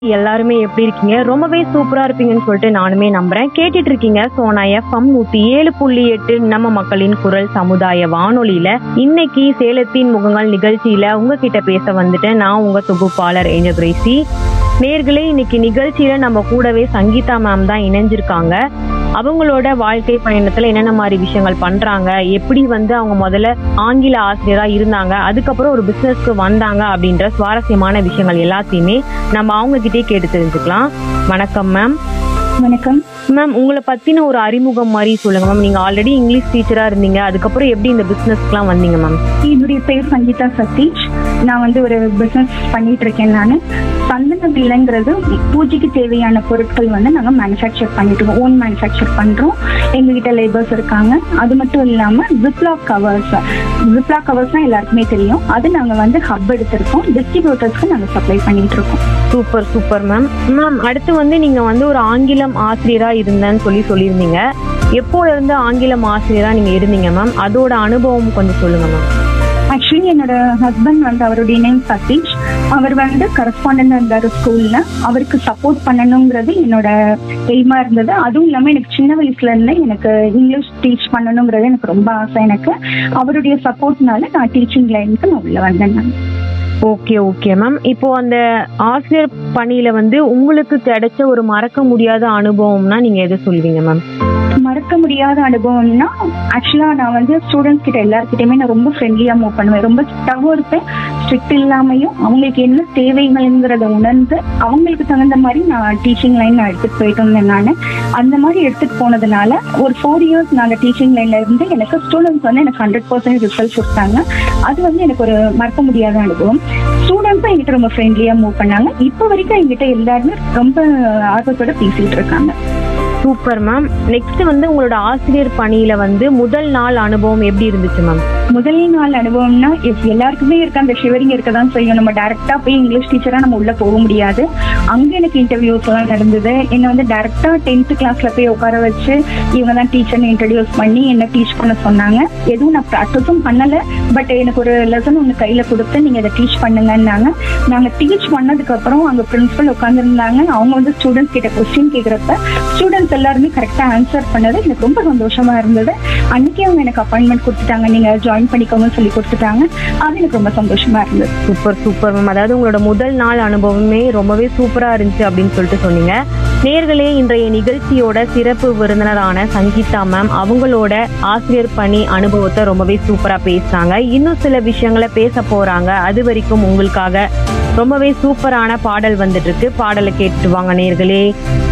எல்லாருமே எப்படி இருக்கீங்க? ரொம்பவே சூப்பரா இருப்பீங்கன்னு சொல்லிட்டு நானுமே நம்புறேன். கேட்டுட்டு இருக்கீங்க சோனா எஃப்எம் 107.8 நம்ம மக்களின் குரல் சமுதாய வானொலியில. இன்னைக்கு சேலத்தின் முகங்கள் நிகழ்ச்சியில உங்ககிட்ட பேச வந்துட்டேன். நான் உங்க தொகுப்பாளர் ஏஞ்சல் கிரேசி. நேர்களே, இன்னைக்கு நிகழ்ச்சியில நம்ம கூடவே சங்கீதா மேம் தான் இணைஞ்சிருக்காங்க. அவங்களோட வாழ்க்கை பயணத்துல என்னென்ன மாதிரி விஷயங்கள் பண்றாங்க, எப்படி அவங்க முதல்ல ஆங்கில ஆசிரியரா இருந்தாங்க, அதுக்கப்புறம் ஒரு பிசினஸ்க்கு வந்தாங்க அப்படின்ற சுவாரஸ்யமான விஷயங்கள் எல்லாத்தையுமே நம்ம அவங்க கிட்டே கேட்டு தெரிஞ்சுக்கலாம். வணக்கம் மேம். வணக்கம் மேம், உங்களை பத்தின ஒரு அறிமுகம் மாதிரி சொல்லுங்க மேம். நீங்க ஆல்ரெடி இங்கிலீஷ் டீச்சரா இருந்தீங்க, அதுக்கப்புறம் எப்படி இந்த பிசினஸ்க்குலாம் வந்தீங்க மேம்? என்னுடைய பேர் சங்கீதா சதீஷ். நான் ஒரு பிசினஸ் பண்ணிட்டு இருக்கேன். நான் சந்தன பிள்ளைங்கிறது பூஜைக்கு தேவையான பொருட்கள் நாங்கள் மேனுஃபேக்சர் பண்ணிட்டு இருக்கோம். ஓன் மேனுஃபேக்சர் பண்றோம். எங்ககிட்ட லேபர்ஸ் இருக்காங்க. அது மட்டும் இல்லாம ஜிப்லாக் கவர்ஸ்னா எல்லாருக்குமே தெரியும். அது நாங்க ஹப் எடுத்திருக்கோம். டிஸ்ட்ரிபியூட்டர்ஸ்க்கு நாங்க சப்ளை பண்ணிட்டு இருக்கோம். Super super ma'am. மேம், அடுத்து நீங்க ஒரு ஆங்கிலம் ஆசிரியரா இருந்தேன்னு சொல்லியிருந்தீங்க. எப்போல இருந்து ஆங்கிலம் ஆசிரியரா நீங்க இருந்தீங்க மேம்? அதோட அனுபவம் கொஞ்சம் சொல்லுங்க மேம். ஆக்சுவலி என்னோட ஹஸ்பண்ட் அவருடைய நேம் சதீஷ். அவர் கரஸ்பாண்டன்ட் இருந்தாரு ஸ்கூல்ல. அவருக்கு சப்போர்ட் பண்ணணுங்கிறது என்னோட எய்மா இருந்தது. அதுவும் இல்லாம எனக்கு சின்ன வயசுல இருந்தே எனக்கு இங்கிலீஷ் டீச் பண்ணணுங்கிறது எனக்கு ரொம்ப ஆசை. எனக்கு அவருடைய சப்போர்ட்னால நான் டீச்சிங் லைனுக்கு நான் உள்ள வந்தேன். Okay okay ma'am. இப்போ அந்த ஆசிரியர் பணியில உங்களுக்கு கிடைச்ச ஒரு மறக்க முடியாத அனுபவம்னா நீங்க எதை சொல்லுவீங்க மேம்? மறக்க முடியாத அனுபவம்னா, ஆக்சுவலா நான் ஸ்டூடெண்ட்ஸ் கிட்ட எல்லாருக்கிட்டையுமே நான் ரொம்ப ஃப்ரெண்ட்லியா மூவ் பண்ணுவேன். ரொம்ப ஸ்ட்ரிக்டாகவும் இருப்பேன். ஸ்ட்ரிக்ட் இல்லாமையும் அவங்களுக்கு என்ன தேவைகள்ங்கிறத உணர்ந்து அவங்களுக்கு தகுந்த மாதிரி நான் டீச்சிங் லைன் நான் எடுத்துட்டு போயிட்டு இருந்தேன். நான் அந்த மாதிரி எடுத்துட்டு போனதுனால ஒரு 4 இயர்ஸ் நாங்கள் டீச்சிங் லைன்ல இருந்து எனக்கு ஸ்டூடெண்ட்ஸ் எனக்கு 100% ரிசல்ட் கொடுத்தாங்க. அது எனக்கு ஒரு மறக்க முடியாத அனுபவம். ஸ்டூடெண்ட்ஸும் எங்கிட்ட ரொம்ப ஃப்ரெண்ட்லியா மூவ் பண்ணாங்க. இப்போ வரைக்கும் எங்கிட்ட எல்லாருமே ரொம்ப ஆர்வத்தோட பேசிட்டு இருக்காங்க. Super ma'am. நெக்ஸ்ட் உங்களோட ஆசிரியர் பணியில முதல் நாள் அனுபவம் எப்படி இருந்துச்சு மேம்? முதல் நாள் அனுபவம்னா எல்லாருக்குமே இருக்க அந்த ஷிவரிங் இருக்கதான் செய்யும். நம்ம டைரக்டா போய் இங்கிலீஷ் டீச்சரா நம்ம உள்ள போக முடியாது. அங்க எனக்கு இன்டர்வியூஸ் எல்லாம் நடந்தது. என்ன டைரக்டா 10th கிளாஸ்ல போய் உட்கார வச்சு இவங்க தான் டீச்சர்னு இன்ட்ரடியூஸ் பண்ணி என்ன டீச் பண்ண சொன்னாங்க. எதுவும் நான் ப்ராக்டிஸும் பண்ணல. பட் எனக்கு ஒரு லெசன் ஒன்று கையில கொடுத்து நீங்க இதை டீச் பண்ணுங்கன்னாங்க. நாங்க டீச் பண்ணதுக்கு அப்புறம் அங்க பிரின்சிபல் உட்காந்துருந்தாங்க. அவங்க ஸ்டூடெண்ட்ஸ் கிட்ட கொஸ்டின் கேட்கறப்ப ஸ்டூடெண்ட்ஸ் எல்லாருமே கரெக்டா ஆன்சர் பண்ணது எனக்கு ரொம்ப சந்தோஷமா இருந்தது. அன்னைக்கே அவங்க எனக்கு அப்பாயின்மெண்ட் கொடுத்துட்டாங்க. நீங்க ஜாயின் பண்ணிக்கோங்கன்னு சொல்லி கொடுத்துட்டாங்க. அது எனக்கு ரொம்ப சந்தோஷமா இருந்தது. Super super ma'am. அதாவது உங்களோட முதல் நாள் அனுபவமே ரொம்பவே சூப்பரா இருந்துச்சு அப்படின்னு சொல்லிட்டு சொன்னீங்க. நேர்களே, இன்றைய நிகழ்ச்சியோட சிறப்பு விருந்தினரான சங்கீதா மேம் அவங்களோட ஆசிரியர் பணி அனுபவத்தை ரொம்பவே சூப்பரா பேசுறாங்க. இன்னும் சில விஷயங்களை பேச போறாங்க. அது வரைக்கும் உங்களுக்காக ரொம்பவே சூப்பரான பாடல் வந்துட்டு இருக்கு. பாடலை கேட்டுட்டு வாங்க நேர்களே.